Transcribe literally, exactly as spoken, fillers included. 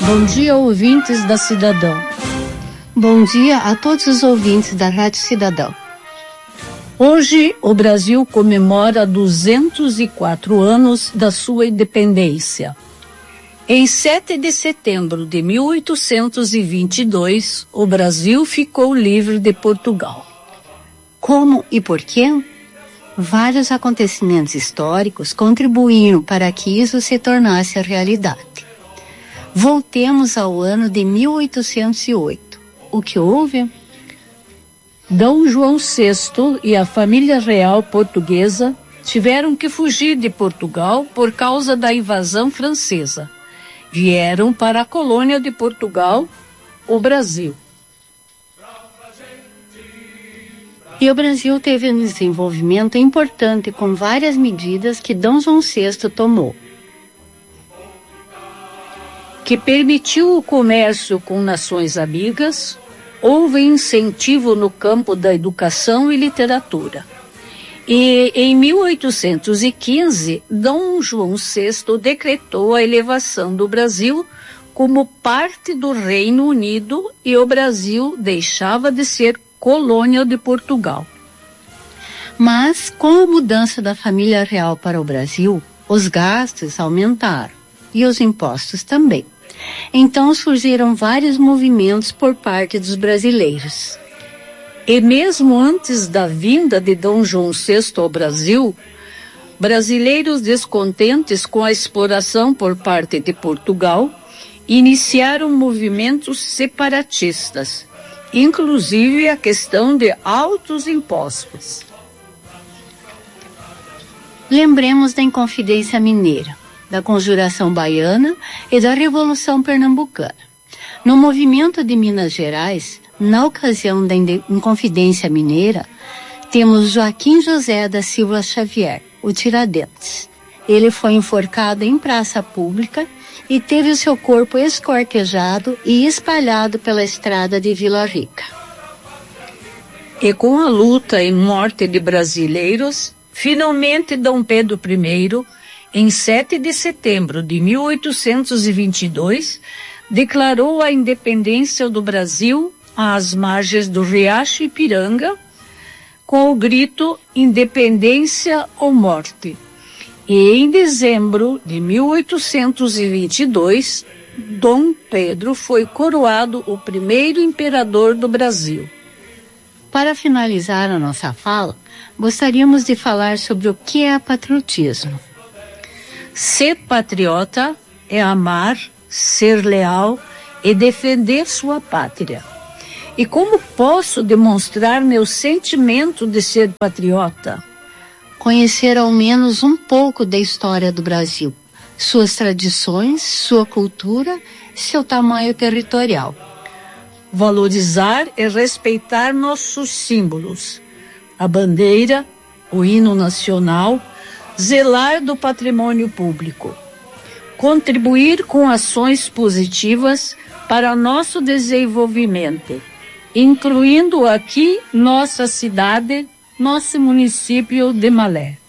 Bom dia, ouvintes da Cidadão. Bom dia a todos os ouvintes da Rádio Cidadão. Hoje, o Brasil comemora duzentos e quatro anos da sua independência. Em sete de setembro de mil oitocentos e vinte e dois, o Brasil ficou livre de Portugal. Como e por quê? Vários acontecimentos históricos contribuíram para que isso se tornasse a realidade. Voltemos ao ano de mil oitocentos e oito. O que houve? Dom João sexto e a família real portuguesa tiveram que fugir de Portugal por causa da invasão francesa. Vieram para a colônia de Portugal, o Brasil. E o Brasil teve um desenvolvimento importante com várias medidas que Dom João sexto tomou, que permitiu o comércio com nações amigas. Houve incentivo no campo da educação e literatura. E em mil oitocentos e quinze, Dom João sexto decretou a elevação do Brasil como parte do Reino Unido e o Brasil deixava de ser colônia de Portugal. Mas, com a mudança da família real para o Brasil, os gastos aumentaram e os impostos também. Então surgiram vários movimentos por parte dos brasileiros. E mesmo antes da vinda de Dom João sexto ao Brasil, brasileiros descontentes com a exploração por parte de Portugal iniciaram movimentos separatistas, inclusive a questão de altos impostos. Lembremos da Inconfidência Mineira, da Conjuração Baiana e da Revolução Pernambucana. No movimento de Minas Gerais, na ocasião da Inconfidência Mineira, temos Joaquim José da Silva Xavier, o Tiradentes. Ele foi enforcado em praça pública e teve o seu corpo esquartejado e espalhado pela estrada de Vila Rica. E com a luta e morte de brasileiros, finalmente Dom Pedro I, em sete de setembro de mil oitocentos e vinte e dois, declarou a independência do Brasil às margens do Riacho Ipiranga, com o grito Independência ou Morte. E em dezembro de mil oitocentos e vinte e dois, Dom Pedro foi coroado o primeiro imperador do Brasil. Para finalizar a nossa fala, gostaríamos de falar sobre o que é patriotismo. Ser patriota é amar, ser leal e defender sua pátria. E como posso demonstrar meu sentimento de ser patriota? Conhecer ao menos um pouco da história do Brasil, suas tradições, sua cultura, seu tamanho territorial. Valorizar e respeitar nossos símbolos, a bandeira, o hino nacional, zelar do patrimônio público, contribuir com ações positivas para nosso desenvolvimento, incluindo aqui nossa cidade, nosso município de Malé.